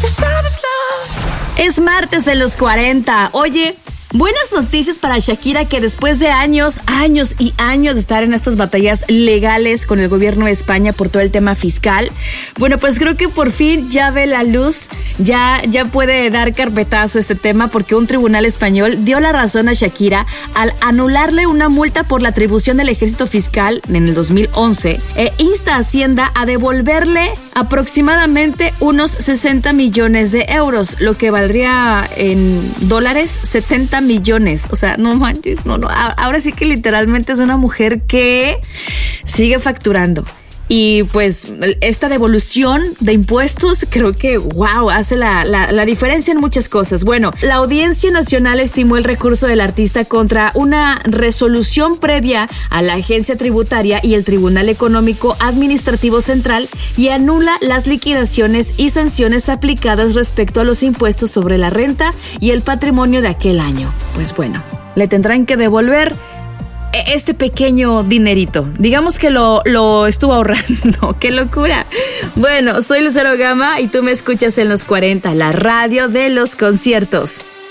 Es martes en los 40. Oye, buenas noticias para Shakira, que después de años y años de estar en estas batallas legales con el gobierno de España por todo el tema fiscal, bueno, pues creo que por fin ya ve la luz, ya puede dar carpetazo a este tema, porque un tribunal español dio la razón a Shakira al anularle una multa por la atribución del ejército fiscal en el 2011 e insta a Hacienda a devolverle aproximadamente unos 60 millones de euros, lo que valdría en dólares 70 millones. O sea, no manches, no. Ahora sí que literalmente es una mujer que sigue facturando. Y pues esta devolución de impuestos creo que, wow, hace la diferencia en muchas cosas. Bueno, la Audiencia Nacional estimó el recurso del artista contra una resolución previa a la Agencia Tributaria y el Tribunal Económico Administrativo Central, y anula las liquidaciones y sanciones aplicadas respecto a los impuestos sobre la renta y el patrimonio de aquel año. Pues bueno, le tendrán que devolver este pequeño dinerito. Digamos que lo estuvo ahorrando. ¡Qué locura! Bueno, soy Lucero Gama y tú me escuchas en Los 40, la radio de los conciertos.